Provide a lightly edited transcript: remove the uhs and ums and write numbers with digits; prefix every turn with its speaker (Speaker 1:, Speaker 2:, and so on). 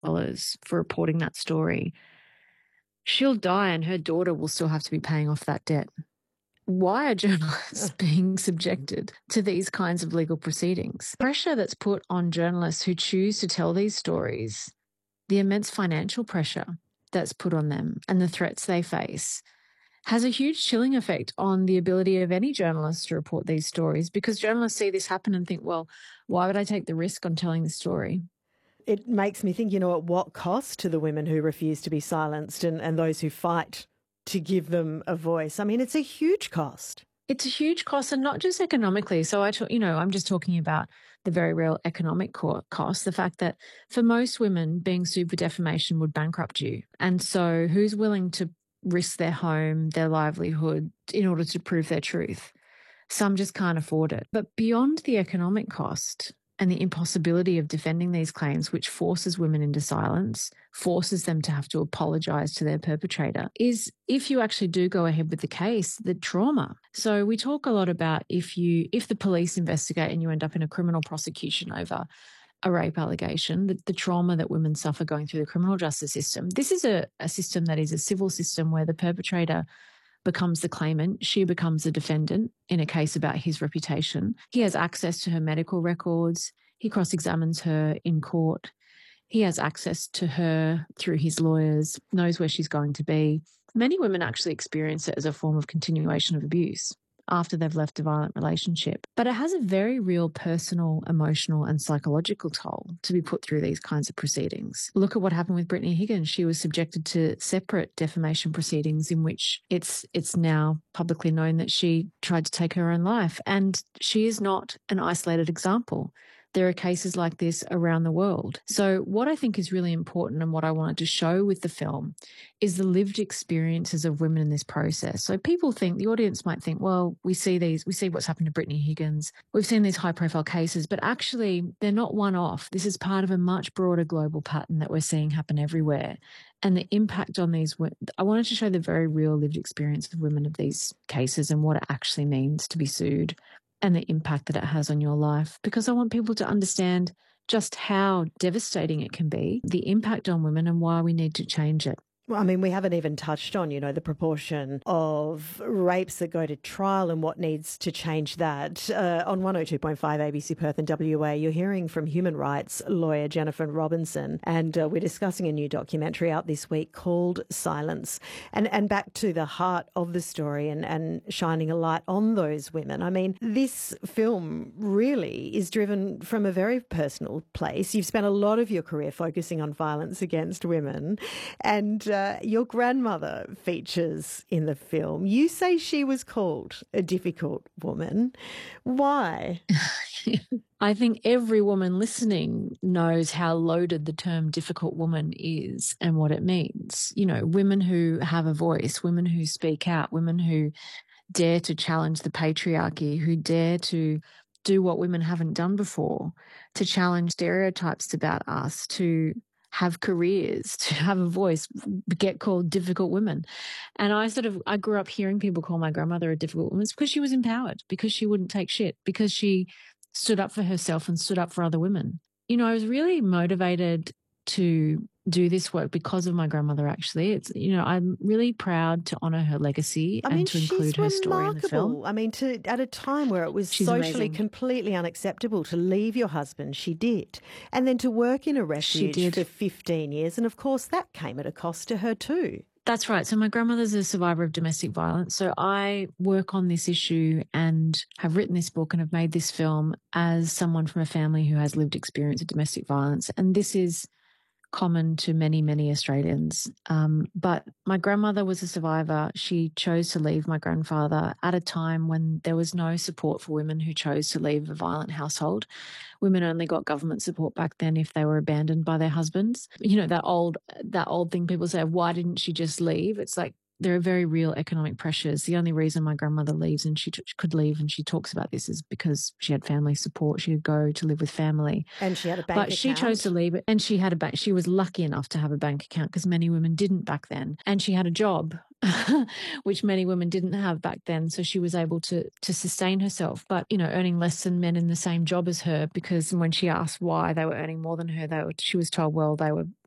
Speaker 1: for reporting that story. She'll die and her daughter will still have to be paying off that debt. Why are journalists being subjected to these kinds of legal proceedings? Pressure that's put on journalists who choose to tell these stories, the immense financial pressure that's put on them and the threats they face has a huge chilling effect on the ability of any journalist to report these stories, because journalists see this happen and think, well, why would I take the risk on telling this story?
Speaker 2: It makes me think, at what cost to the women who refuse to be silenced and those who fight to give them a voice? I mean, it's a huge cost.
Speaker 1: It's a huge cost, and not just economically. So I'm just talking about the very real economic cost, the fact that for most women, being sued for defamation would bankrupt you. And so who's willing to risk their home, their livelihood in order to prove their truth? Some just can't afford it. But beyond the economic cost and the impossibility of defending these claims, which forces women into silence, forces them to have to apologise to their perpetrator, is if you actually do go ahead with the case, the trauma. So we talk a lot about if the police investigate and you end up in a criminal prosecution over a rape allegation, the trauma that women suffer going through the criminal justice system. This is a system that is a civil system where the perpetrator becomes the claimant, she becomes the defendant in a case about his reputation. He has access to her medical records. He cross-examines her in court. He has access to her through his lawyers, knows where she's going to be. Many women actually experience it as a form of continuation of abuse after they've left a violent relationship. But it has a very real personal, emotional and psychological toll to be put through these kinds of proceedings. Look at what happened with Brittany Higgins. She was subjected to separate defamation proceedings in which it's now publicly known that she tried to take her own life. And she is not an isolated example. There are cases like this around the world. So what I think is really important and what I wanted to show with the film is the lived experiences of women in this process. So people think, the audience might think, well, we see what's happened to Brittany Higgins. We've seen these high profile cases, but actually they're not one off. This is part of a much broader global pattern that we're seeing happen everywhere. And the impact on these, I wanted to show the very real lived experience of women of these cases and what it actually means to be sued and the impact that it has on your life, because I want people to understand just how devastating it can be, the impact on women and why we need to change it.
Speaker 2: Well, I mean, we haven't even touched on, the proportion of rapes that go to trial and what needs to change that. On 102.5 ABC Perth and WA, you're hearing from human rights lawyer Jennifer Robinson, and we're discussing a new documentary out this week called Silence. And back to the heart of the story and shining a light on those women. I mean, this film really is driven from a very personal place. You've spent a lot of your career focusing on violence against women, and your grandmother features in the film. You say she was called a difficult woman. Why?
Speaker 1: I think every woman listening knows how loaded the term difficult woman is and what it means. Women who have a voice, women who speak out, women who dare to challenge the patriarchy, who dare to do what women haven't done before, to challenge stereotypes about us, to have careers, to have a voice, get called difficult women. And I grew up hearing people call my grandmother a difficult woman. It's because she was empowered, because she wouldn't take shit, because she stood up for herself and stood up for other women. I was really motivated to do this work because of my grandmother, actually. It's, I'm really proud to honour her legacy and to include her story in the film.
Speaker 2: I mean, at a time where it was socially
Speaker 1: amazing.
Speaker 2: Completely unacceptable to leave your husband, she did. And then to work in a refuge for 15 years. And of course, that came at a cost to her too.
Speaker 1: That's right. So my grandmother's a survivor of domestic violence. So I work on this issue and have written this book and have made this film as someone from a family who has lived experience of domestic violence. And this is common to many, many Australians. But my grandmother was a survivor. She chose to leave my grandfather at a time when there was no support for women who chose to leave a violent household. Women only got government support back then if they were abandoned by their husbands. That old thing people say, why didn't she just leave? It's like, there are very real economic pressures. The only reason my grandmother leaves and she could leave, and she talks about this, is because she had family support. She could go to live with family.
Speaker 2: And she had a bank account.
Speaker 1: But she chose to leave it, and she had a bank. She was lucky enough to have a bank account because many women didn't back then. And she had a job, which many women didn't have back then. So she was able to sustain herself, but, earning less than men in the same job as her, because when she asked why they were earning more than her, she was told, well, they were